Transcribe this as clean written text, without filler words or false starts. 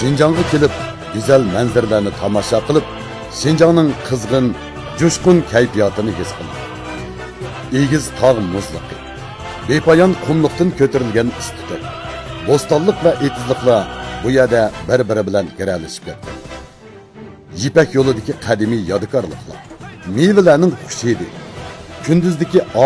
Şinjan'a kelib, güzel manzaralarni tomosha qilib, Şinjanning qizg'in, jo'shqin kayfiyatini his qildi. Egiz tog' muzliqi, bepoyon qumliqdan ko'tarilgan istiqlik, bo'stonlik va etizliklar bu yerda bir-biri bilan giralashib ketdi. Yipak yo'lidagi qadimiy yodgorliklar, mevalarning xushi edi. Kunduzdagi